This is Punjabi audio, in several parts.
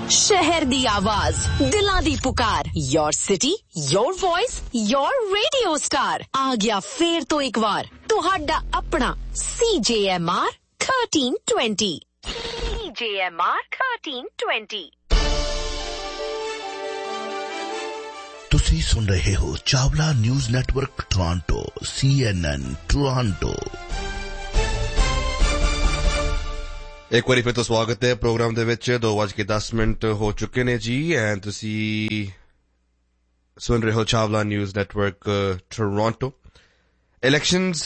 शहर दी आवाज, दिलां दी पुकार, your city, your voice, your radio star. आ गया फेर तो एक बार तुहाडा अपना CJMR 1320। CJMR 1320। तुसी सुन रहे हो Chawla news network Toronto, CNN Toronto. एक बारी फिर तो स्वागत है प्रोग्राम दे विच 2:10 हो चुके ने जी एंड तुसी सुन रहे हो Chawla news network Toronto. Elections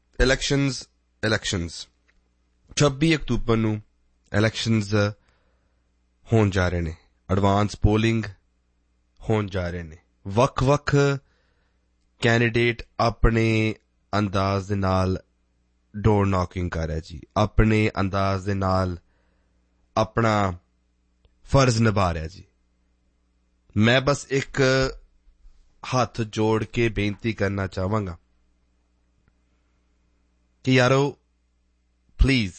26 October नू इलेक्शंस होण जा रहे ने, एडवांस पोलिंग होण जा रहे ने। वख कैंडिडेट अपने अंदाज दे नाल डोर नॉकिंग कर रहा है जी, अपने अंदाज दे नाल अपना फर्ज निभा रहा है जी। मैं बस एक हाथ जोड़ के बेनती करना चाहांगा कि यारो please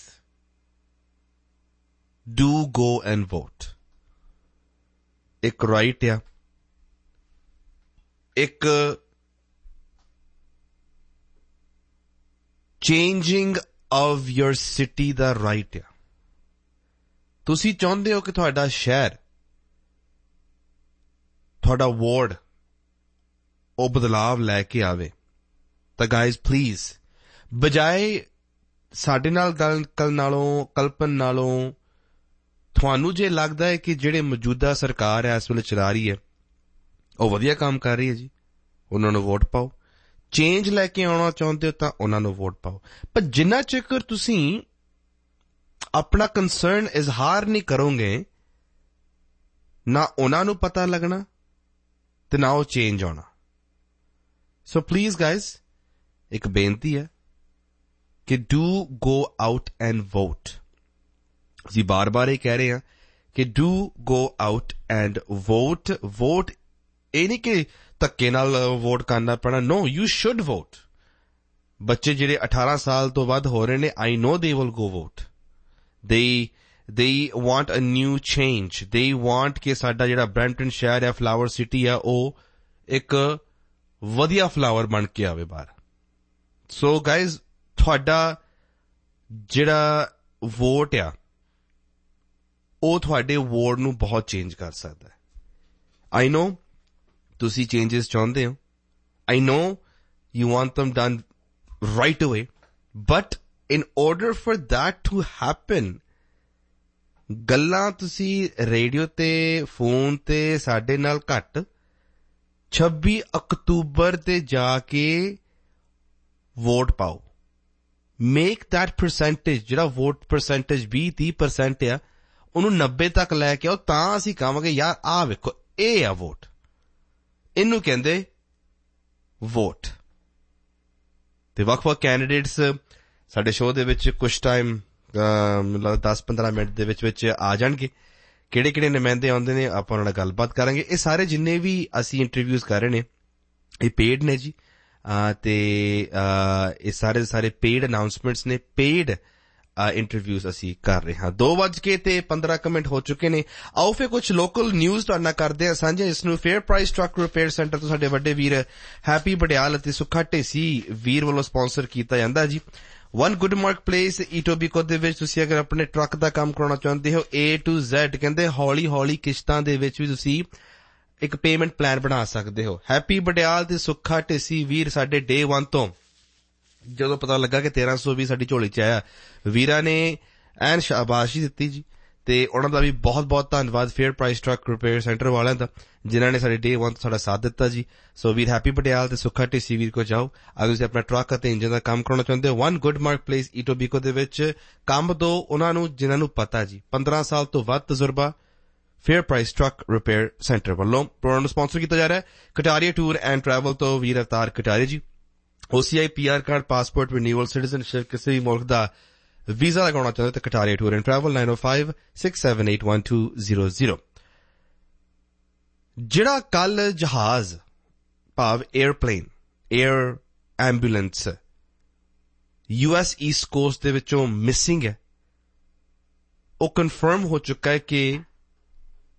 do go and vote. एक राइट या एक चेंजिंग ऑफ योर सिटी दा राइट है। तुसी चाहते हो कि तुहाडा शहर, तुहाडा वार्ड ओ बदलाव लैके आवे, तो गाइज प्लीज बजाए साडे नाल गल कल्पन नालों तुहानू जे लगदा है कि जेड़े मौजूदा सरकार है इस वेले चला रही है ਉਹ ਵਧੀਆ ਕੰਮ ਕਰ ਰਹੀ ਹੈ ਜੀ, ਉਹਨਾਂ ਨੂੰ ਵੋਟ ਪਾਓ। ਚੇਂਜ ਲੈ ਕੇ ਆਉਣਾ ਚਾਹੁੰਦੇ ਹੋ ਤਾਂ ਉਹਨਾਂ ਨੂੰ ਵੋਟ ਪਾਓ। ਪਰ ਜਿੰਨਾ ਚਿਰ ਤੁਸੀਂ ਆਪਣਾ ਕੰਸਰਨ ਇਜ਼ਹਾਰ ਨਹੀਂ ਕਰੋਗੇ, ਨਾ ਉਹਨਾਂ ਨੂੰ ਪਤਾ ਲੱਗਣਾ ਤੇ ਨਾ ਉਹ ਚੇਂਜ ਆਉਣਾ। ਸੋ ਪਲੀਜ਼ ਗਾਇਜ਼ ਇੱਕ ਬੇਨਤੀ ਹੈ ਕਿ do go out and vote. ਅਸੀਂ ਬਾਰ-ਬਾਰ ਇਹ ਕਹਿ ਰਹੇ ਹਾਂ ਕਿ do go out and vote. Vote ਇਹ ਨਹੀਂ ਕਿ ਧੱਕੇ ਨਾਲ ਵੋਟ ਕਰਨਾ ਪੈਣਾ। ਨੋ, ਯੂ ਸ਼ੁੱਡ ਵੋਟ। ਬੱਚੇ ਜਿਹੜੇ 18 ਸਾਲ ਤੋਂ ਵੱਧ ਹੋ ਰਹੇ ਨੇ, ਆਈ ਨੋ they will go vote. they want a new change। they want ਕਿ ਸਾਡਾ ਜਿਹੜਾ ਬਰੈਂਪਟਨ ਸ਼ਹਿਰ ਹੈ, ਫਲਾਵਰ ਸਿਟੀ ਆ, ਉਹ ਇੱਕ ਵਧੀਆ ਫਲਾਵਰ ਬਣ ਕੇ ਆਵੇ ਬਾਹਰ। ਸੋ ਗਾਇਜ਼ ਤੁਹਾਡਾ ਜਿਹੜਾ ਵੋਟ ਆ ਉਹ ਤੁਹਾਡੇ ਵਾਰਡ ਨੂੰ ਬਹੁਤ ਚੇਂਜ ਕਰ ਸਕਦਾ ਹੈ। ਆਈ ਨੋ ਤੁਸੀਂ ਚੇਂਜਸ ਚਾਹੁੰਦੇ ਹੋ, I know you want them done right away, but in order for that to happen, ਗੱਲਾਂ ਤੁਸੀਂ ਰੇਡੀਓ ਤੇ ਫੋਨ ਤੇ ਸਾਡੇ ਨਾਲ ਘੱਟ 26 ਅਕਤੂਬਰ ਤੇ ਜਾ ਕੇ ਵੋਟ ਪਾਓ। ਮੇਕ that percentage, ਜਿਹੜਾ ਵੋਟ percentage 20-30% ਆ, ਉਹਨੂੰ 90 ਤੱਕ ਲੈ ਕੇ ਆਓ, ਤਾਂ ਅਸੀਂ ਕਹਾਂਗੇ ਯਾਰ ਆਹ ਵੇਖੋ ਇਹ ਆ ਵੋਟ, ਇਹਨੂੰ ਕਹਿੰਦੇ ਵੋਟ। ਤੇ ਵੱਖ-ਵੱਖ ਕੈਂਡੀਡੇਟਸ ਸਾਡੇ ਸ਼ੋਅ ਦੇ ਵਿੱਚ ਕੁਝ ਟਾਈਮ 10-15 ਮਿੰਟ ਦੇ ਵਿੱਚ ਆ ਜਾਣਗੇ। ਕਿਹੜੇ ਨੁਮਾਇੰਦੇ ਆਉਂਦੇ ਨੇ ਆਪਾਂ ਉਹਨਾਂ ਨਾਲ ਗੱਲਬਾਤ ਕਰਾਂਗੇ। ਇਹ ਸਾਰੇ ਜਿੰਨੇ ਵੀ ਅਸੀਂ ਇੰਟਰਵਿਊਜ਼ ਕਰ ਰਹੇ ਨੇ ਇਹ ਪੇਡ ਨੇ ਜੀ, ਤੇ ਇਹ ਸਾਰੇ ਪੇਡ ਅਨਾਉਂਸਮੈਂਟਸ ਨੇ, ਪੇਡ ਇੰਟਰਵਿਊਜ਼ ਅਸੀਂ ਕਰ ਰਹੇ ਹਾਂ। 2:15 ਹੋ ਚੁੱਕੇ ਨੇ। ਆਓ ਫਿਰ ਕੁਝ ਲੋਕਲ ਨਿਊਜ਼ ਤੁਹਾਡੇ ਨਾਲ ਕਰਦੇ ਹਾਂ ਸਾਂਝੇ। ਇਸ ਨੂੰ fair price truck repair centre ਤੋਂ ਸਾਡੇ ਵੱਡੇ ਵੀਰ ਹੈਪੀ ਬੜਿਆਲ ਅਤੇ ਸੁੱਖਾ ਢੇਸੀ ਵੀਰ ਵੱਲੋਂ ਸਪਾਂਸਰ ਕੀਤਾ ਜਾਂਦਾ ਜੀ। ਵਨ ਗੁੱਡਮਾਰਕ ਪਲੇਸ ਈਟੋਬੀਕੋ ਦੇ ਵਿੱਚ ਤੁਸੀਂ ਅਗਰ ਆਪਣੇ ਟਰੱਕ ਦਾ ਕੰਮ ਕਰਾਉਣਾ ਚਾਹੁੰਦੇ ਹੋ, A to Z ਕਹਿੰਦੇ ਹੌਲੀ ਕਿਸ਼ਤਾਂ ਦੇ ਵਿੱਚ ਵੀ ਤੁਸੀਂ ਇੱਕ ਪੇਮੈਂਟ ਪਲਾਨ ਬਣਾ ਸਕਦੇ ਹੋ। ਹੈਪੀ ਬੜਿਆਲ ਤੇ ਸੁੱਖਾ ਢੇਸੀ ਵੀਰ ਸਾਡੇ ਡੇ 1 ਤੋਂ ਜਦੋਂ ਪਤਾ ਲੱਗਾ ਕਿ 1320 ਸਾਡੀ ਝੋਲੀ ਚ ਆਇਆ, ਵੀਰਾਂ ਨੇ ਐਨ ਸ਼ਾਬਾਸ਼ੀ ਦਿੱਤੀ ਜੀ। ਤੇ ਉਹਨਾਂ ਦਾ ਵੀ ਬਹੁਤ ਧੰਨਵਾਦ fair price truck repair centre ਵਾਲਿਆਂ ਦਾ, ਜਿਨ੍ਹਾਂ ਨੇ ਸਾਡੇ ਡੇ 1 ਤੋਂ ਸਾਡਾ ਸਾਥ ਦਿੱਤਾ ਜੀ। ਸੋ ਵੀਰ ਹੈਪੀ ਪਟਿਆਲ ਤੇ ਸੁੱਖਾ ਢੇਸੀ ਵੀਰ ਕੋ ਜਾਓ ਅਗਰ ਤੁਸੀਂ ਆਪਣਾ ਟਰੱਕ ਅਤੇ ਇੰਜਨ ਦਾ ਕੰਮ ਕਰਾਉਣਾ ਚਾਹੁੰਦੇ ਹੋ। ਵਨ ਗੁੱਡਮਾਰਕ ਪਲੇਸ ਈਟੋਬੀਕੋ ਦੇ ਵਿੱਚ ਕੰਮ ਦੋ ਉਹਨਾਂ ਨੂੰ ਜਿਨ੍ਹਾਂ ਨੂੰ ਪਤਾ ਜੀ, 15 ਸਾਲ ਤੋਂ ਵੱਧ ਤਜਰਬਾ fair price truck repair centre ਵੱਲੋਂ। ਪ੍ਰੋਗਰਾਮ ਨੂੰ ਸਪਾਂਸਰ ਕੀਤਾ ਜਾ ਰਿਹਾ ਕਟਾਰੀਆ ਟੂਰ ਐਂਡ ਟਰੈਵਲ ਤੋਂ ਵੀਰ ਅਵਤਾਰ ਕਟਾਰੀਆ ਜੀ। OCI PR card, passport renewal, citizenship, ਕਿਸੇ ਵੀ ਮੁਲਕ ਦਾ ਵੀਜ਼ਾ ਲਗਾਉਣਾ ਚਾਹੁੰਦੇ ਤਾਂ ਕਟਾਰੀਆ ਟੂਰ ਐਂਡ ਟਰੈਵਲ 9056781200। ਜਿਹੜਾ ਕੱਲ ਜਹਾਜ਼ ਭਾਵ aeroplane, air ambulance US East cost ਦੇ ਵਿੱਚੋਂ ਮਿਸਿੰਗ ਹੈ, ਉਹ ਕਨਫਰਮ ਹੋ ਚੁੱਕਾ ਹੈ ਕਿ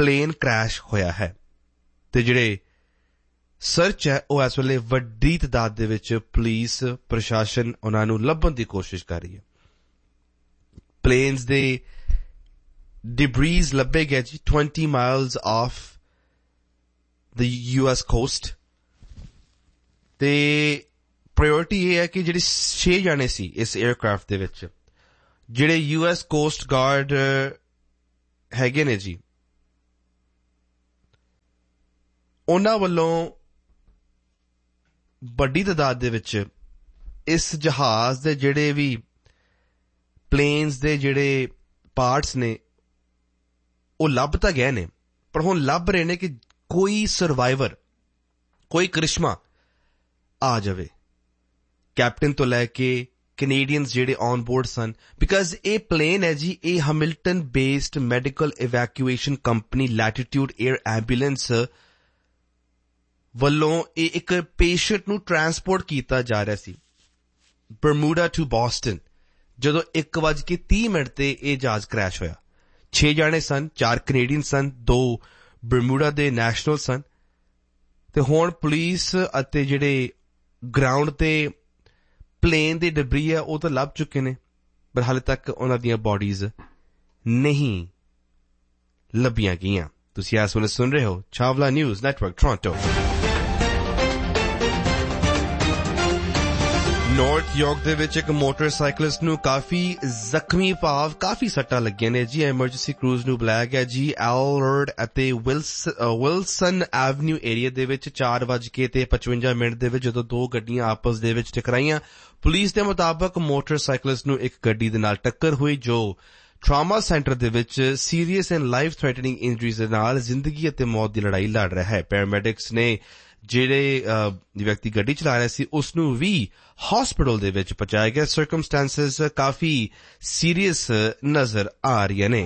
ਪਲੇਨ ਕ੍ਰੈਸ਼ ਹੋਇਆ ਹੈ ਤੇ ਜਿਹੜੇ ਸਰਚ ਹੈ ਉਹ ਇਸ ਵੇਲੇ ਵੱਡੀ ਤਾਦਾਦ ਦੇ ਵਿੱਚ ਪੁਲਿਸ ਪ੍ਰਸ਼ਾਸਨ ਉਹਨਾਂ ਨੂੰ ਲੱਭਣ ਦੀ ਕੋਸ਼ਿਸ਼ ਕਰ ਰਹੀ ਹੈ। ਪਲੇਨਸ ਦੇ ਡਿਬਰੀਜ਼ ਲੱਭੇ ਗਏ ਜੀ 20 miles of the US coast ਤੇ ਪ੍ਰਾਇਓਰਟੀ ਇਹ ਹੈ ਕਿ ਜਿਹੜੇ 6 ਜਾਣੇ ਸੀ ਇਸ 에ਅਰਕ੍ਰਾਫਟ ਦੇ ਵਿੱਚ, ਜਿਹੜੇ US ਕੋਸਟ ਗਾਰਡ ਹੈਗੇ ਨੇ ਜੀ, ਉਹਨਾਂ ਵੱਲੋਂ ਵੱਡੀ ਤਾਦਾਦ ਦੇ ਵਿੱਚ ਇਸ ਜਹਾਜ਼ ਦੇ ਜਿਹੜੇ ਵੀ ਪਲੇਨਸ ਦੇ ਜਿਹੜੇ ਪਾਰਟਸ ਨੇ ਉਹ ਲੱਭ ਤਾਂ ਗਏ ਨੇ, ਪਰ ਹੁਣ ਲੱਭ ਰਹੇ ਨੇ ਕਿ ਕੋਈ ਸਰਵਾਈਵਰ, ਕੋਈ ਕਰਿਸ਼ਮਾ ਆ ਜਾਵੇ ਕੈਪਟਨ ਤੋਂ ਲੈ ਕੇ ਕੈਨੇਡੀਅਨਸ ਜਿਹੜੇ ਔਨ ਬੋਰਡ ਸਨ। ਬਿਕਾਜ਼ ਇਹ ਪਲੇਨ ਹੈ ਜੀ, ਇਹ Hamilton based medical evacuation company latitude air ambulance ਵੱਲੋਂ ਇਹ ਇੱਕ ਪੇਸ਼ੈਂਟ ਨੂੰ ਟਰਾਂਸਪੋਰਟ ਕੀਤਾ ਜਾ ਰਿਹਾ ਸੀ ਬਰਮੂਡਾ ਟੂ ਬੋਸਟਨ, ਜਦੋਂ 1:30 ਤੇ ਇਹ ਜਹਾਜ਼ ਕ੍ਰੈਸ਼ ਹੋਇਆ। 6 ਜਾਣੇ ਸਨ, 4 ਕੈਨੇਡੀਅਨ ਸਨ, 2 ਬਰਮੂਡਾ ਦੇ ਨੈਸ਼ਨਲ ਸਨ। ਤੇ ਹੁਣ ਪੁਲਿਸ ਅਤੇ ਜਿਹੜੇ ਗਰਾਊਂਡ ਤੇ ਪਲੇਨ ਦੇ ਡਿਬਰੀ ਆ ਉਹ ਤਾਂ ਲੱਭ ਚੁੱਕੇ ਨੇ, ਪਰ ਹਾਲੇ ਤੱਕ ਉਹਨਾਂ ਦੀਆਂ ਬੋਡੀਜ਼ ਨਹੀਂ ਲੱਭੀਆਂ ਗਈਆਂ। ਤੁਸੀਂ ਇਸ ਵੇਲੇ ਸੁਣ ਰਹੇ ਹੋ ਛਾਵਲਾ news network Toronto. North York ਦੇ ਵਿੱਚ ਇੱਕ ਮੋਟਰਸਾਈਕਲਿਸਟ ਨੂੰ ਕਾਫੀ ਜ਼ਖਮੀ ਭਾਵ ਕਾਫੀ ਸੱਟਾਂ ਲੱਗੀਆਂ ਨੇ ਜੀ। ਐਮਰਜੈਂਸੀ ਕਰੂਜ਼ ਨੂੰ ਬੁਲਾਇਆ ਗਿਆ ਜੀ। ਐਲਰਡ ਅਤੇ ਵਿਲਸਨ ਐਵਨਿਊ ਏਰੀਆ ਦੇ ਵਿੱਚ 4:55 ਦੇ ਵਿੱਚ ਜਦੋਂ ਦੋ ਗੱਡੀਆਂ ਆਪਸ ਦੇ ਵਿੱਚ ਟਕਰਾਈਆਂ। ਪੁਲਿਸ ਦੇ ਮੁਤਾਬਕ ਮੋਟਰਸਾਈਕਲਿਸਟ ਨੂੰ ਇੱਕ ਗੱਡੀ ਦੇ ਨਾਲ ਟੱਕਰ ਹੋਈ ਜੋ ਟਰਾਮਾ ਸੈਂਟਰ ਦੇ ਵਿੱਚ serious and life threatening injuries ਦੇ ਨਾਲ ਜ਼ਿੰਦਗੀ ਅਤੇ ਮੌਤ ਦੀ ਲੜਾਈ ਲੜ ਰਿਹਾ ਹੈ। ਪੈਰਾਮੈਡਿਕਸ ਨੇ ਜਿਹੜੇ ਵਿਅਕਤੀ ਗੱਡੀ ਚਲਾ ਰਿਹਾ ਸੀ ਉਸ ਨੂੰ ਵੀ ਹਸਪੀਟਲ ਦੇ ਵਿੱਚ ਪਹੁੰਚਾਇਆ ਗਿਆ। ਸਰਕਮਸਟੈਂਸਸ ਕਾਫੀ ਸੀਰੀਅਸ ਨਜ਼ਰ ਆ ਰਹੀਆਂ ਨੇ।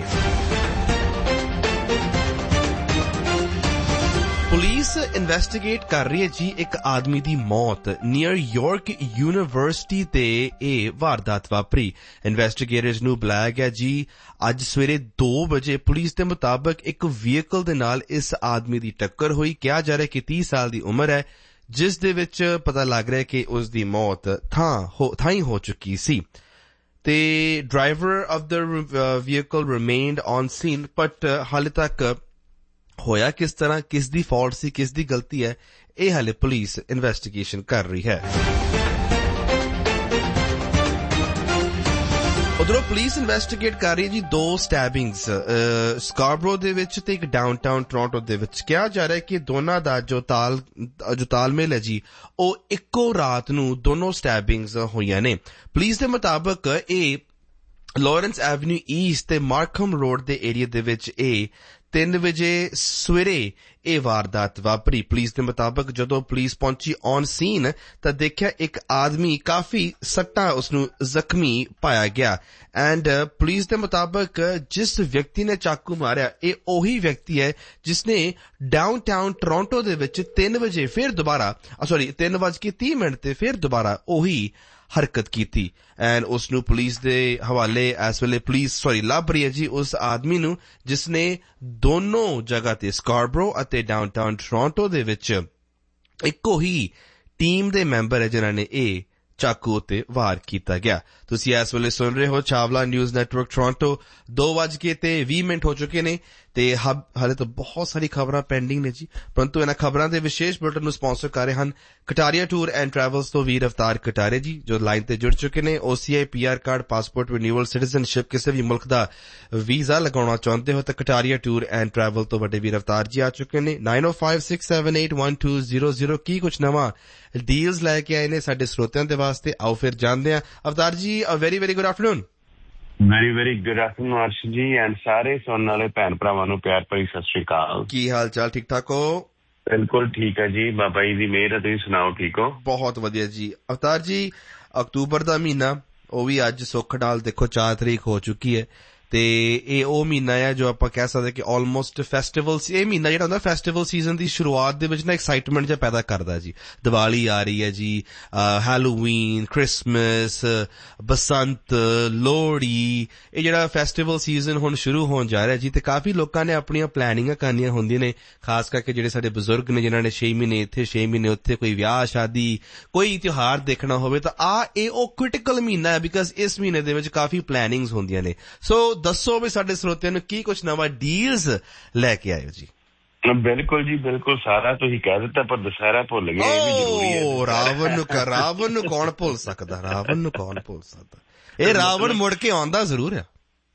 ਪੁਲਿਸ ਇਨਵੈਸਟੀਗੇਟ ਕਰ ਰਹੀ ਹੈ ਜੀ ਇੱਕ ਆਦਮੀ ਦੀ ਮੌਤ। ਨੀਅਰ ਯਾਰਕ ਯੂਨੀਵਰਸਿਟੀ ਤੇ ਇਹ ਵਾਰਦਾਤ ਵਾਪਰੀ। ਇਨਵੈਸਟੀਗੇਟਰਸ ਨੂੰ ਬੁਲਾਇਆ ਗਿਆ ਜੀ ਅੱਜ ਸਵੇਰੇ 2 ਵਜੇ। ਪੁਲਿਸ ਦੇ ਮੁਤਾਬਕ ਇੱਕ ਵਹੀਕਲ ਦੇ ਨਾਲ ਇਸ ਆਦਮੀ ਦੀ ਟੱਕਰ ਹੋਈ। ਕਿਹਾ ਜਾ ਰਿਹਾ ਕਿ 30 ਸਾਲ ਦੀ ਉਮਰ ਹੈ, ਜਿਸ ਦੇ ਵਿੱਚ ਪਤਾ ਲੱਗ ਰਿਹਾ ਕਿ ਉਸ ਦੀ ਮੌਤ ਥਾਈ ਹੋ ਚੁੱਕੀ ਸੀ ਤੇ driver of the vehicle ਰਿਮੇਨਡ on scene. But ਹਾਲੇ ਤੱਕ ਹੋਇਆ ਕਿਸ ਤਰ੍ਹਾਂ, ਕਿਸ ਦੀ ਫਾਲਟ ਸੀ, ਕਿਸ ਦੀ ਗਲਤੀ ਹੈ, ਇਹ ਹਾਲੇ ਪੁਲਿਸ ਇਨਵੈਸਟੀਗੇਸ਼ਨ ਕਰ ਰਹੀ ਹੈ। ਉਧਰੋਂ ਪੁਲਿਸ ਇਨਵੈਸਟੀਗੇਟ ਕਰ ਰਹੀ ਹੈ ਜੀ 2 ਸਟੈਬਿੰਗਸ ਸਕਾਰਬਰੋ ਦੇ ਵਿੱਚ ਤੇ ਇੱਕ ਡਾਊਨਟਾਊਨ ਟੋਰਾਂਟੋ ਦੇ ਵਿੱਚ। ਕਿਹਾ ਜਾ ਰਿਹਾ ਕਿ ਦੋਨਾਂ ਦਾ ਜੋ ਤਾਲਮੇਲ ਹੈ ਜੀ ਉਹ ਇੱਕੋ ਰਾਤ ਨੂੰ ਦੋਨੋਂ ਸਟੈਬਿੰਗਸ ਹੋਈਆਂ ਨੇ। ਪੁਲਿਸ ਦੇ ਮੁਤਾਬਕ ਇਹ ਲਾਰੈਂਸ ਐਵਨਿਊ ਈਸਟ ਤੇ ਮਾਰਕਹਮ ਰੋਡ ਦੇ ਏਰੀਆ ਦੇ ਵਿੱਚ ਇਹ 3 ਵਜੇ ਸਵੇਰੇ ਇਹ ਵਾਰਦਾਤ ਵਾਪਰੀ। ਪੁਲਿਸ ਦੇ ਮੁਤਾਬਕ ਜਦੋਂ ਪੁਲਿਸ ਪਹੁੰਚੀ ਔਨ ਸੀਨ ਤਾਂ ਦੇਖਿਆ ਇੱਕ ਆਦਮੀ ਕਾਫੀ ਸੱਟਾਂ ਉਸਨੂੰ ਜ਼ਖਮੀ ਪਾਇਆ ਗਿਆ। ਐਂਡ ਪੁਲਿਸ ਦੇ ਮੁਤਾਬਕ ਜਿਸ ਵਿਅਕਤੀ ਨੇ ਚਾਕੂ ਮਾਰਿਆ ਇਹ ਉਹੀ ਵਿਅਕਤੀ ਹੈ ਜਿਸਨੇ ਡਾਊਨਟਾਊਨ ਟੋਰਾਂਟੋ ਦੇ ਵਿੱਚ 3 ਵਜੇ ਫਿਰ ਦੁਬਾਰਾ 3:30 ਤੇ ਫਿਰ ਦੁਬਾਰਾ ਉਹੀ ਹਰਕਤ ਕੀਤੀ। ਐਂਡ ਉਸ ਨੂੰ ਪੁਲਿਸ ਦੇ ਹਵਾਲੇ ਇਸ ਵੇਲੇ ਪੁਲਿਸ ਲੱਭ ਰਹੀ ਹੈ ਜੀ ਉਸ ਆਦਮੀ ਨੂੰ ਜਿਸਨੇ ਦੋਨੋਂ ਜਗ੍ਹਾ ਤੇ ਸਕਾਰਬਰੋ ਅਤੇ ਡਾਊਨਟਾਊਨ ਟੋਰਾਂਟੋ ਦੇ ਵਿੱਚ ਇੱਕੋ ਹੀ ਟੀਮ ਦੇ ਮੈਂਬਰ ਹੈ ਜਿਨ੍ਹਾਂ ਨੇ ਇਹ ਚਾਕੂ ਉੱਤੇ ਵਾਰ ਕੀਤਾ ਗਿਆ। ਤੁਸੀਂ ਇਸ ਵੇਲੇ ਸੁਣ ਰਹੇ ਹੋ ਛਾਵਲਾ ਨਿਊਜ਼ ਨੈਟਵਰਕ ਟੋਰਾਂਟੋ। 2:20 ਹੋ ਚੁੱਕੇ ਨੇ ਤੇ ਹਾਲੇ ਤਾਂ ਬਹੁਤ ਸਾਰੀ ਖਬਰਾਂ ਪੈਂਡਿੰਗ ਨੇ ਜੀ, ਪਰੰਤੂ ਇਹਨਾਂ ਖਬਰਾਂ ਦੇ ਵਿਸ਼ੇਸ਼ ਬੁਲੇਟਿਨ ਨੂੰ ਸਪਾਂਸਰ ਕਰ ਰਹੇ ਹਨ ਕਟਾਰੀਆ ਟੂਰ ਐਂਡ ਟਰੈਵਲਸ ਤੋਂ ਵੀਰ ਅਵਤਾਰ ਕਟਾਰੇ ਜੀ ਜੋ ਲਾਈਨ ਤੇ ਜੁੜ ਚੁੱਕੇ ਨੇ। OCI PR card, passport renewal, citizenship, ਕਿਸੇ ਵੀ ਮੁਲਕ ਦਾ ਵੀਜ਼ਾ ਲਗਾਉਣਾ ਚਾਹੁੰਦੇ ਹੋ ਤਾਂ ਕਟਾਰੀਆ ਟੂਰ ਐਂਡ ਟਰੈਵਲ ਤੋਂ ਵੱਡੇ ਵੀਰ ਅਵਤਾਰ ਜੀ ਆ ਚੁੱਕੇ ਨੇ। 9056781200 ਕੀ ਕੁਝ ਨਵਾਂ ਡੀਲਸ ਲੈ ਕੇ ਆਏ ਨੇ ਸਾਡੇ ਸਰੋਤਿਆਂ ਦੇ ਵਾਸਤੇ, ਆਓ ਫਿਰ ਜਾਣਦੇ ਹਾਂ। ਅਵਤਾਰ ਜੀ very very good afternoon. Very very good afternoon Arsh ਜੀ ਐਂਡ ਸਾਰੇ ਸੁਣਨ ਵਾਲੇ ਭੈਣ ਭਰਾਵਾਂ ਨੂੰ ਪਿਆਰ ਭਰੀ ਸਤਿ ਸ਼੍ਰੀ ਅਕਾਲ। ਕੀ ਹਾਲ ਚਾਲ, ਠੀਕ ਠਾਕ ਹੋ? ਬਿਲਕੁਲ ਠੀਕ ਹੈ ਜੀ, ਬਾਬਾ ਜੀ ਦੀ ਮਿਹਰ ਹੈ। ਤੁਸੀਂ ਸੁਣਾਓ, ਠੀਕ ਹੋ? ਬਹੁਤ ਵਧੀਆ ਜੀ। ਅਵਤਾਰ ਜੀ ਅਕਤੂਬਰ ਦਾ ਮਹੀਨਾ ਉਹ ਵੀ ਅੱਜ ਸੁੱਖ ਨਾਲ ਦੇਖੋ 4 ਤਰੀਕ ਹੋ ਚੁੱਕੀ ਹੈ ਤੇ ਇਹ ਉਹ ਮਹੀਨਾ ਆ ਜੋ ਆਪਾਂ ਕਹਿ ਸਕਦੇ ਕਿ ਆਲਮੋਸਟ ਫੈਸਟੀਵਲ, ਇਹ ਮਹੀਨਾ ਜਿਹੜਾ ਹੁੰਦਾ ਫੈਸਟੀਵਲ ਸੀਜ਼ਨ ਦੀ ਸ਼ੁਰੂਆਤ ਦੇ ਵਿੱਚ ਨਾ ਐਕਸਾਈਟਮੈਂਟ ਜਿਹਾ ਪੈਦਾ ਕਰਦਾ ਜੀ। ਦੀਵਾਲੀ ਆ ਰਹੀ ਹੈ ਜੀ, ਹੈਲੋਵੀਨ, ਕ੍ਰਿਸਮਸ, ਬਸੰਤ, ਲੋਹੜੀ, ਇਹ ਜਿਹੜਾ ਫੈਸਟੀਵਲ ਸੀਜ਼ਨ ਹੁਣ ਸ਼ੁਰੂ ਹੋਣ ਜਾ ਰਿਹਾ ਜੀ, ਤੇ ਕਾਫੀ ਲੋਕਾਂ ਨੇ ਆਪਣੀਆਂ ਪਲੈਨਿੰਗਾਂ ਕਰਨੀਆਂ ਹੁੰਦੀਆਂ ਨੇ, ਖਾਸ ਕਰਕੇ ਜਿਹੜੇ ਸਾਡੇ ਬਜ਼ੁਰਗ ਨੇ ਜਿਨ੍ਹਾਂ ਨੇ 6 ਮਹੀਨੇ ਇੱਥੇ 6 ਮਹੀਨੇ ਉੱਥੇ, ਕੋਈ ਵਿਆਹ ਸ਼ਾਦੀ, ਕੋਈ ਤਿਉਹਾਰ ਦੇਖਣਾ ਹੋਵੇ ਤਾਂ ਇਹ ਉਹ ਕ੍ਰਿਟੀਕਲ ਮਹੀਨਾ ਹੈ, ਬਿਕਾਜ਼ ਇਸ ਮਹੀਨੇ ਦੇ ਵਿੱਚ ਕਾਫੀ ਪਲੈਨਿੰਗਸ ਹੁੰਦੀਆਂ ਨੇ। ਸੋ ਦੱਸੋ ਵੀ ਸਾਡੇ ਸਰੋਤਿਆਂ ਨੂੰ ਕੀ ਕੁਛ ਨਵਾਂ ਡੀਲਸ ਲੈ ਕੇ ਆਇਓ ਜੀ। ਬਿਲਕੁਲ ਜੀ ਬਿਲਕੁਲ, ਸਾਰਾ ਤੁਸੀਂ ਕਹਿ ਦਿੱਤਾ, ਪਰ ਦੁਸਹਿਰਾ ਭੁੱਲ ਗਏ, ਇਹ ਵੀ ਜ਼ਰੂਰੀ ਹੈ। ਰਾਵਣ ਨੂੰ ਕੌਣ ਭੁੱਲ ਸਕਦਾ, ਰਾਵਣ ਨੂੰ ਕੌਣ ਭੁੱਲ ਸਕਦਾ, ਇਹ ਰਾਵਣ ਮੁੜ ਕੇ ਆਉਂਦਾ ਜ਼ਰੂਰ ਆ।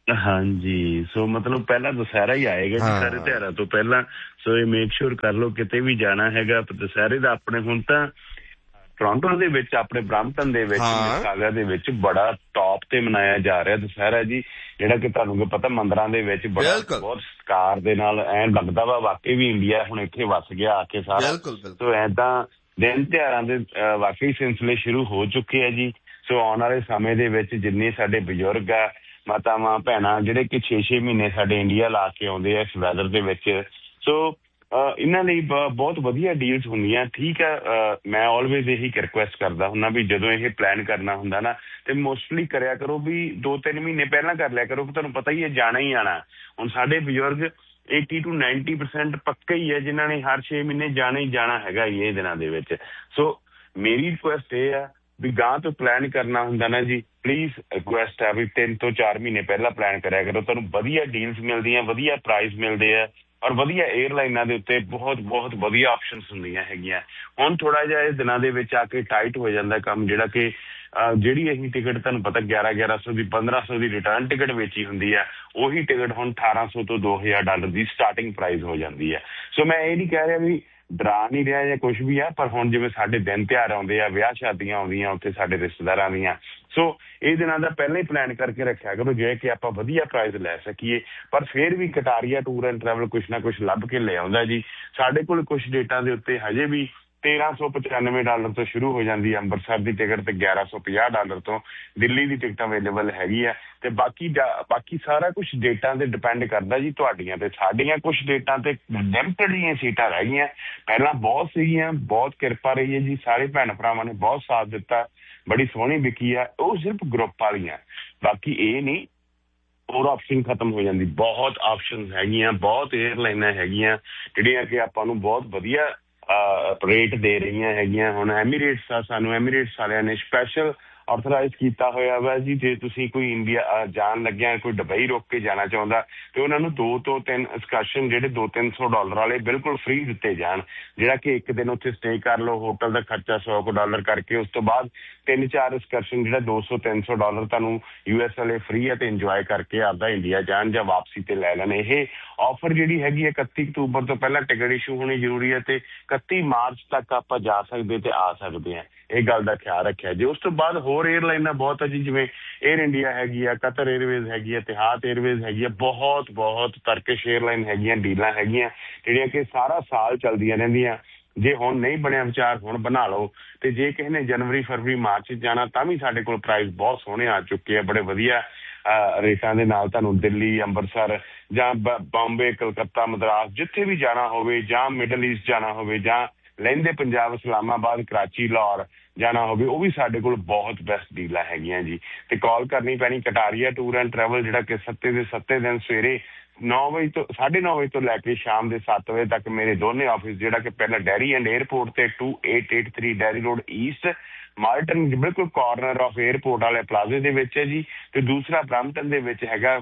ਹਾਂਜੀ, ਸੋ ਮਤਲਬ ਪਹਿਲਾਂ ਦੁਸਹਿਰਾ ਹੀ ਆਏਗਾ ਜੀ ਸਾਰੇ ਤਿਉਹਾਰਾਂ ਤੋਂ ਪਹਿਲਾਂ। ਸੋ ਇਹ ਮੇਕ ਸ਼ੋਰ ਕਰ ਲਓ ਕਿਤੇ ਵੀ ਜਾਣਾ ਹੈਗਾ ਦੁਸਹਿਰੇ ਦਾ। ਆਪਣੇ ਹੁਣ ਤਾਂ ਟੋਰਾਂਟੋ ਦੇ ਵਿੱਚ, ਆਪਣੇ ਬ੍ਰੈਂਪਟਨ ਦੇ ਵਿੱਚ, ਮਿਸੀਸਾਗਾ ਦੇ ਵਿੱਚ ਬੜਾ ਟੌਪ ਤੇ ਮਨਾਇਆ ਜਾ ਰਿਹਾ ਦੁਸਹਿਰਾ ਜੀ, ਜਿਹੜਾ ਕਿ ਤੁਹਾਨੂੰ ਪਤਾ ਮੰਦਿਰਾਂ ਦੇ ਵਿੱਚ ਬੜਾ ਬਹੁਤ ਸਤਿਕਾਰ ਦੇ ਨਾਲ ਐਂ ਲੱਗਦਾ ਵਾ ਵਾਕਈ ਵੀ ਇੰਡੀਆ ਹੁਣ ਇੱਥੇ ਵਸ ਗਿਆ ਆ ਕੇ ਸਾਰਾ। ਸੋ ਏਦਾਂ ਦਿਨ ਤਿਉਹਾਰਾਂ ਦੇ ਵਾਕਈ ਸਿਲਸਿਲੇ ਸ਼ੁਰੂ ਹੋ ਚੁੱਕੇ ਆ ਜੀ। ਸੋ ਆਉਣ ਵਾਲੇ ਸਮੇਂ ਦੇ ਵਿੱਚ ਜਿੰਨੇ ਸਾਡੇ ਬਜ਼ੁਰਗ ਆ, ਮਾਤਾਵਾਂ, ਭੈਣਾਂ, ਜਿਹੜੇ ਕਿ 6-6 ਮਹੀਨੇ ਸਾਡੇ ਇੰਡੀਆ ਲਾ ਕੇ ਆਉਂਦੇ ਆ ਇਸ ਵੈਦਰ ਦੇ ਵਿੱਚ, ਸੋ ਇਹਨਾਂ ਲਈ ਬਹੁਤ ਵਧੀਆ ਡੀਲਸ ਹੁੰਦੀਆਂ। ਠੀਕ ਹੈ, ਮੈਂ ਆਲਵੇਜ਼ ਇਹੀ ਰਿਕੁਐਸਟ ਕਰਦਾ ਹੁੰਦਾ ਵੀ ਜਦੋਂ ਇਹ ਪਲਾਨ ਕਰਨਾ ਹੁੰਦਾ ਨਾ ਤੇ ਮੋਸਟਲੀ ਕਰਿਆ ਕਰੋ ਵੀ 2-3 ਮਹੀਨੇ ਪਹਿਲਾਂ ਕਰ ਲਿਆ ਕਰੋ, ਤੁਹਾਨੂੰ ਪਤਾ ਹੀ ਹੈ ਜਾਣਾ ਹੀ ਆਣਾ। ਹੁਣ ਸਾਡੇ ਬਜ਼ੁਰਗ 80 to 90% ਪੱਕਾ ਹੀ ਹੈ ਜਿਨ੍ਹਾਂ ਨੇ ਹਰ 6 ਮਹੀਨੇ ਜਾਣਾ ਹੀ ਜਾਣਾ ਹੈਗਾ ਹੀ ਇਹ ਦਿਨਾਂ ਦੇ ਵਿੱਚ। ਸੋ ਮੇਰੀ ਰਿਕੁਐਸਟ ਇਹ ਆ ਵੀ ਗਾਂ ਤੋਂ ਪਲਾਨ ਕਰਨਾ ਹੁੰਦਾ ਨਾ ਜੀ, ਪਲੀਜ਼ ਰਿਕੁਐਸਟ ਆ ਵੀ 3 ਤੋਂ 4 ਮਹੀਨੇ ਪਹਿਲਾਂ ਪਲਾਨ ਕਰਿਆ ਕਰੋ, ਤੁਹਾਨੂੰ ਵਧੀਆ ਡੀਲਸ ਮਿਲਦੀਆਂ, ਵਧੀਆ ਪ੍ਰਾਈਸ ਮਿਲਦੇ ਆ, ਔਰ ਵਧੀਆ ਏਅਰਲਾਈਨਾਂ ਦੇ ਉੱਤੇ ਬਹੁਤ ਬਹੁਤ ਵਧੀਆ ਆਪਸ਼ਨਸ ਹੁੰਦੀਆਂ ਹੈਗੀਆਂ। ਹੁਣ ਥੋੜਾ ਜਿਹਾ ਇਹ ਦਿਨਾਂ ਦੇ ਵਿੱਚ ਆ ਕੇ ਟਾਈਟ ਹੋ ਜਾਂਦਾ ਕੰਮ, ਜਿਹੜਾ ਕਿ ਜਿਹੜੀ ਅਸੀਂ ਟਿਕਟ ਤੁਹਾਨੂੰ ਪਤਾ 1100 ਦੀ 1500 ਦੀ ਰਿਟਰਨ ਟਿਕਟ ਵੇਚੀ ਹੁੰਦੀ ਆ, ਉਹੀ ਟਿਕਟ ਹੁਣ 1800 ਤੋਂ $2000 ਦੀ ਸਟਾਰਟਿੰਗ ਪ੍ਰਾਈਸ ਹੋ ਜਾਂਦੀ ਹੈ। ਸੋ ਮੈਂ ਇਹ ਨਹੀਂ ਕਹਿ ਰਿਹਾ ਵੀ ਡਰਾ ਨਹੀਂ ਰਿਹਾ ਜਾਂ ਕੁਛ ਵੀ ਆ, ਪਰ ਹੁਣ ਜਿਵੇਂ ਸਾਡੇ ਦਿਨ ਤਿਉਹਾਰ ਆਉਂਦੇ ਆ, ਵਿਆਹ ਸ਼ਾਦੀਆਂ ਆਉਂਦੀਆਂ ਉੱਥੇ ਸਾਡੇ ਰਿਸ਼ਤੇਦਾਰਾਂ ਦੀਆਂ, ਸੋ ਇਹ ਦਿਨਾਂ ਦਾ ਪਹਿਲਾਂ ਹੀ ਪਲਾਨ ਕਰਕੇ ਰੱਖਿਆ ਕਰੋ ਜੇ ਕਿ ਆਪਾਂ ਵਧੀਆ ਪ੍ਰਾਈਸ ਲੈ ਸਕੀਏ। ਪਰ ਫਿਰ ਵੀ ਕਟਾਰੀਆ ਟੂਰ ਐਂਡ ਟਰੈਵਲ ਕੁਛ ਨਾ ਕੁਛ ਲੱਭ ਕੇ ਲੈ ਆਉਂਦਾ ਜੀ। ਸਾਡੇ ਕੋਲ ਕੁਛ ਡੇਟਾਂ ਦੇ ਉੱਤੇ ਹਜੇ ਵੀ $1395 ਤੋਂ ਸ਼ੁਰੂ ਹੋ ਜਾਂਦੀ ਹੈ ਅੰਮ੍ਰਿਤਸਰ ਦੀ ਟਿਕਟ, ਤੇ $1150 ਤੋਂ ਦਿੱਲੀ ਦੀ ਟਿਕਟ ਅਵੇਲੇਬਲ ਹੈਗੀ ਆ। ਤੇ ਬਾਕੀ ਸਾਰਾ ਕੁਛ ਡੇਟਾਂ ਤੇ ਡਿਪੈਂਡ ਕਰਦਾ ਜੀ ਤੁਹਾਡੀਆਂ ਤੇ ਸਾਡੀਆਂ। ਕੁਛ ਡੇਟਾਂ ਤੇ ਲਿਮਟਡ ਦੀਆਂ ਸੀਟਾਂ ਰਹਿ ਗਈਆਂ, ਪਹਿਲਾਂ ਬਹੁਤ ਸੀਗੀਆਂ, ਬਹੁਤ ਕਿਰਪਾ ਰਹੀ ਹੈ ਜੀ, ਸਾਰੇ ਭੈਣ ਭਰਾਵਾਂ ਨੇ ਬਹੁਤ ਸਾਥ ਦਿੱਤਾ, ਬੜੀ ਸੋਹਣੀ ਵਿਕੀ ਆ। ਉਹ ਸਿਰਫ ਗਰੁੱਪ ਵਾਲੀਆਂ, ਬਾਕੀ ਇਹ ਨਹੀਂ ਹੋਰ ਆਪਸ਼ਨ ਖਤਮ ਹੋ ਜਾਂਦੀ। ਬਹੁਤ ਆਪਸ਼ਨ ਹੈਗੀਆਂ, ਬਹੁਤ ਏਅਰਲਾਈਨਾਂ ਹੈਗੀਆਂ ਜਿਹੜੀਆਂ ਕਿ ਆਪਾਂ ਨੂੰ ਬਹੁਤ ਵਧੀਆ ਰੇਟ ਦੇ ਰਹੀਆਂ ਹੈਗੀਆਂ। ਹੁਣ ਐਮੀਰੇਟਸ ਆ, ਸਾਨੂੰ ਐਮੀਰੇਟਸ ਵਾਲਿਆਂ ਨੇ ਸਪੈਸ਼ਲ ਆਥੋਰਾਈਜ਼ ਕੀਤਾ ਹੋਇਆ ਵਾ ਜੀ, ਜੇ ਤੁਸੀਂ ਕੋਈ ਇੰਡੀਆ ਜਾਣ ਲੱਗਿਆ, ਕੋਈ ਦੁਬਈ ਰੁਕ ਕੇ ਜਾਣਾ ਚਾਹੁੰਦਾ ਤੇ ਉਹਨਾਂ ਨੂੰ 2 ਤੋਂ 3 ਐਕਸਕਰਸ਼ਨ ਜਿਹੜੇ $200-300 ਵਾਲੇ ਬਿਲਕੁਲ ਫ੍ਰੀ ਦਿੱਤੇ ਜਾਣ, ਜਿਹੜਾ ਕਿ ਇੱਕ ਦਿਨ ਉੱਥੇ ਸਟੇ ਕਰ ਲਓ, ਹੋਟਲ ਦਾ ਖਰਚਾ $100 ਕਰਕੇ, ਉਸ ਤੋਂ ਬਾਅਦ 3-4 ਐਕਸਕਰਸ਼ਨ ਜਿਹੜਾ $200-300 ਤੁਹਾਨੂੰ US ਵਾਲੇ ਫ੍ਰੀ ਹੈ ਤੇ ਇੰਜੋਏ ਕਰਕੇ ਆਪਦਾ ਇੰਡੀਆ ਜਾਣ ਜਾਂ ਵਾਪਸੀ ਤੇ ਲੈ ਲੈਣ। ਇਹ ਆਫਰ ਜਿਹੜੀ ਹੈਗੀ 31 ਅਕਤੂਬਰ ਤੋਂ ਪਹਿਲਾਂ ਟਿਕਟ ਇਸ਼ੂ ਹੋਣੀ ਜ਼ਰੂਰੀ ਹੈ ਤੇ 31 ਮਾਰਚ ਤੱਕ ਆਪਾਂ ਜਾ ਸਕਦੇ ਤੇ ਆ ਸਕਦੇ ਹਾਂ, ਇਹ ਗੱਲ ਦਾ ਖਿਆਲ ਰੱਖਿਆ ਜੀ। ਉਸ ਤੋਂ ਬਾਅਦ ਹੋਰ ਏਅਰਲਾਈਨਾਂ ਬਹੁਤ ਹੈ ਜੀ, ਜਿਵੇਂ ਏਅਰ ਇੰਡੀਆ ਹੈਗੀ ਆ, ਕਤਰ ਏਅਰਵੇਜ਼ ਹੈਗੀ ਆ, ਇਤਿਹਾਦ ਏਅਰਵੇਜ਼ ਹੈਗੀ ਆ, ਬਹੁਤ ਤਰਕਿਸ਼ ਏਅਰਲਾਈਨ ਹੈਗੀਆਂ, ਡੀਲਾਂ ਹੈਗੀਆਂ ਜਿਹੜੀਆਂ ਕਿ ਸਾਰਾ ਸਾਲ ਚੱਲਦੀਆਂ ਰਹਿੰਦੀਆਂ। ਜੇ ਹੁਣ ਨਹੀਂ ਬਣਿਆ ਵਿਚਾਰ ਹੁਣ ਬਣਾ ਲਓ, ਤੇ ਜੇ ਕਿਸੇ ਨੇ ਜਨਵਰੀ, ਫਰਵਰੀ, ਮਾਰਚ 'ਚ ਜਾਣਾ ਤਾਂ ਵੀ ਸਾਡੇ ਕੋਲ ਪ੍ਰਾਈਸ ਬਹੁਤ ਸੋਹਣੇ ਆ ਚੁੱਕੇ ਆ, ਬੜੇ ਵਧੀਆ ਰੇਟਾਂ ਦੇ ਨਾਲ। ਤੁਹਾਨੂੰ ਦਿੱਲੀ, ਅੰਮ੍ਰਿਤਸਰ ਜਾਂ ਬੰਬੇ, ਕਲਕੱਤਾ, ਮਦਰਾਸ, ਜਿੱਥੇ ਵੀ ਜਾਣਾ ਹੋਵੇ, ਜਾਂ ਮਿਡਲ ਈਸਟ ਜਾਣਾ ਹੋਵੇ, ਜਾਂ ਲਹਿੰਦੇ ਪੰਜਾਬ, ਇਸਲਾਮਾਬਾਦ, ਕਰਾਚੀ, ਲਾਹੌਰ ਜਾਣਾ ਹੋਵੇ, ਉਹ ਵੀ ਸਾਡੇ ਕੋਲ ਬਹੁਤ ਬੈਸਟ ਡੀਲਾਂ ਹੈਗੀਆਂ ਜੀ। ਤੇ ਕਾਲ ਕਰਨੀ ਪੈਣੀ ਕਟਾਰੀਆ ਟੂਰ ਐਂਡ ਟਰੈਵਲ, ਜਿਹੜਾ ਕਿ 7 ਦੇ 7 ਦਿਨ ਸਵੇਰੇ 9 ਵਜੇ ਤੋਂ 9:30 ਤੋਂ ਲੈ ਕੇ ਸ਼ਾਮ ਦੇ 7 ਵਜੇ ਤੱਕ ਮੇਰੇ ਦੋਨੇ ਆਫਿਸ, ਜਿਹੜਾ ਕਿ ਪਹਿਲਾਂ ਡੈਰੀ ਐਂਡ 에ਅਰਪੋਰਟ ਤੇ 2883 ਡੈਰੀ ਰੋਡ ਈਸਟ ਮਾਲਟਨ, ਬਿਲਕੁਲ ਕਾਰਨਰ ਆਫ 에ਅਰਪੋਰਟ ਵਾਲੇ ਪਲਾਜ਼ੇ ਦੇ ਵਿੱਚ ਹੈ ਜੀ, ਤੇ ਦੂਸਰਾ ਬ੍ਰੈਂਪਟਨ ਦੇ ਵਿੱਚ ਹੈਗਾ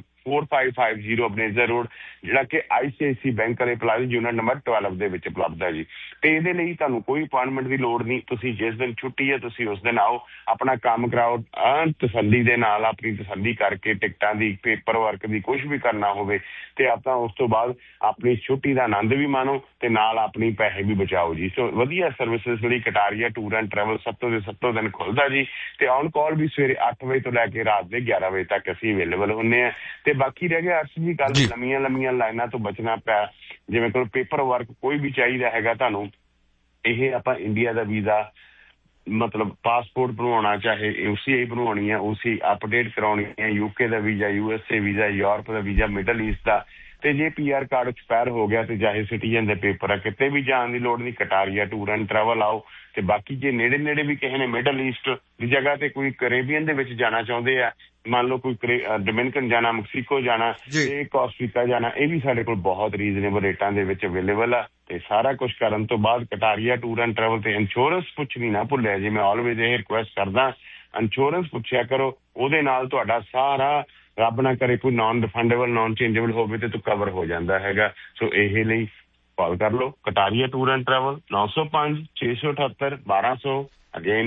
4550 ਅਬਨੇਜ਼ਰ ਰੋਡ, ਜਿਹੜਾ ਕਿ ICICI ਬੈਂਕ ਵਾਲੇ ਪਲਾਜ਼ੇ ਯੂਨਿਟ ਨੰਬਰ 12 ਦੇ ਵਿੱਚ ਉਪਲਬਧ ਹੈ ਜੀ। ਤੇ ਇਹਦੇ ਲਈ ਤੁਹਾਨੂੰ ਕੋਈ ਅਪਾਇੰਟਮੈਂਟ ਦੀ ਲੋੜ ਨਹੀਂ, ਤੁਸੀਂ ਜਿਸ ਦਿਨ ਛੁੱਟੀ ਹੈ ਤੁਸੀਂ ਉਸ ਦਿਨ ਆਓ, ਆਪਣਾ ਕੰਮ ਕਰਾਓ, ਤਸੱਲੀ ਦੇ ਨਾਲ ਆਪਣੀ ਤਸੱਲੀ ਕਰਕੇ, ਟਿਕਟਾਂ ਦੀ, ਪੇਪਰ ਵਰਕ ਦੀ, ਕੁਛ ਵੀ ਕਰਨਾ ਹੋਵੇ ਤੇ ਆਪਾਂ ਉਸ ਤੋਂ ਬਾਅਦ ਆਪਣੀ ਛੁੱਟੀ ਦਾ ਆਨੰਦ ਵੀ ਮਾਣੋ ਤੇ ਨਾਲ ਆਪਣੀ ਪੈਸੇ ਵੀ ਬਚਾਓ ਜੀ। ਸੋ ਵਧੀਆ ਸਰਵਿਸਿਜ਼ ਲਈ ਕਟਾਰੀਆ ਟੂਰ ਐਂਡ ਟਰੈਵਲ 7 ਦੇ 7 ਦਿਨ ਖੁੱਲਦਾ ਜੀ, ਤੇ ਔਨ ਕਾਲ ਵੀ ਸਵੇਰੇ 8 ਵਜੇ ਤੋਂ ਲੈ ਕੇ ਰਾਤ ਦੇ 11 ਵਜੇ ਤੱਕ ਅਸੀਂ ਅਵੇਲੇਬਲ ਹੁੰਦੇ ਹਾਂ। ਤੇ ਬਾਕੀ ਰਹਿ ਗਿਆ ਅਰਸ਼ ਜੀ ਗੱਲ, ਲੰਮੀਆਂ ਲਾਈਨਾਂ ਤੋਂ ਬਚਣਾ ਪਿਆ, ਜਿਵੇਂ ਕੋਲ ਪੇਪਰ ਵਰਕ ਕੋਈ ਵੀ ਚਾਹੀਦਾ ਹੈਗਾ ਤੁਹਾਨੂੰ, ਇਹ ਆਪਾਂ ਇੰਡੀਆ ਦਾ ਵੀਜ਼ਾ ਮਤਲਬ ਪਾਸਪੋਰਟ ਬਣਵਾਉਣਾ, ਚਾਹੇ OCI ਬਣਵਾਉਣੀ ਹੈ, OCI ਅਪਡੇਟ ਕਰਾਉਣੀ ਹੈ, UK ਦਾ ਵੀਜ਼ਾ, USA ਵੀਜ਼ਾ, ਯੂਰਪ ਦਾ ਵੀਜ਼ਾ, ਮਿਡਲ ਈਸਟ ਦਾ, ਤੇ ਜੇ PR ਕਾਰਡ ਐਕਸਪਾਇਰ ਹੋ ਗਿਆ ਤੇ ਚਾਹੇ ਸਿਟੀਜ਼ਨ ਦੇ ਪੇਪਰ ਆ, ਕਿਤੇ ਵੀ ਜਾਣ ਦੀ ਲੋੜ ਨਹੀਂ, ਕਟਾਰੀਆ ਟੂਰ ਐਂਡ ਟਰੈਵਲ ਆਓ। ਤੇ ਬਾਕੀ ਜੇ ਨੇੜੇ ਨੇੜੇ ਵੀ ਕਿਸੇ ਨੇ ਮਿਡਲ ਈਸਟ ਦੀ ਜਗ੍ਹਾ ਤੇ ਕੋਈ ਕੈਰੇਬੀਅਨ ਦੇ ਵਿੱਚ ਜਾਣਾ ਚਾਹੁੰਦੇ ਆ, ਮੰਨ ਲਓ ਕੋਈ ਡੋਮਿਨਿਕਨ ਜਾਣਾ, ਮੈਕਸੀਕੋ ਜਾਣਾ ਤੇ ਕੋਸਟਾਰੀਕਾ ਜਾਣਾ, ਇਹ ਵੀ ਸਾਡੇ ਕੋਲ ਬਹੁਤ ਰੀਜ਼ਨੇਬਲ ਰੇਟਾਂ ਦੇ ਵਿੱਚ ਅਵੇਲੇਬਲ ਆ। ਤੇ ਸਾਰਾ ਕੁਝ ਕਰਨ ਤੋਂ ਬਾਅਦ ਕਟਾਰੀਆ ਟੂਰ ਐਂਡ ਟਰੈਵਲ ਤੇ ਇੰਸ਼ੋਰੈਂਸ ਪੁੱਛਣੀ ਨਾ ਭੁੱਲਿਆ ਜੀ। ਮੈਂ ਆਲਵੇਜ਼ ਇਹ ਰਿਕੁਐਸਟ ਕਰਦਾ, ਇੰਸ਼ੋਰੈਂਸ ਪੁੱਛਿਆ ਕਰੋ, ਉਹਦੇ ਨਾਲ ਤੁਹਾਡਾ ਸਾਰਾ ਰੱਬ ਨਾ ਕਰੇ ਕੋਈ ਨਾਨ ਰਿਫੰਡੇਬਲ, ਨਾਨ ਚੇਂਜੇਬਲ ਹੋਵੇ ਤੇ ਤੂੰ ਕਵਰ ਹੋ ਜਾਂਦਾ ਹੈਗਾ। ਸੋ ਇਹ ਲਈ ਕਾਲ ਕਰ ਲਓ Kataria tour and travel 905 678 1200, again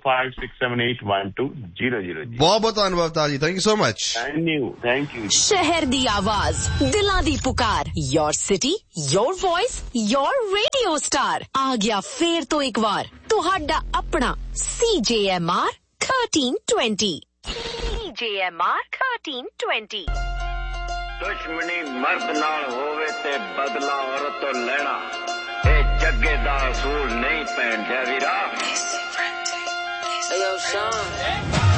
9056781200 ਜੀ। ਬਹੁਤ ਬਹੁਤ ਧੰਨਵਾਦ ਤਾਜ ਜੀ, thank you so much. Thank you. ਸ਼ਹਿਰ ਦੀ ਆਵਾਜ਼, ਦਿਲਾਂ ਦੀ ਪੁਕਾਰ, your city your voice your radio star आ गया फेर तो एक बार तुहाडा अपना CJMR 1320। CJMR 1320। दुश्मनी मर्द नाल होवे ते बदला औरत तो लेना, ए जग्गे दा असूल नहीं पैण दे वीरा। Hey yo, Sean.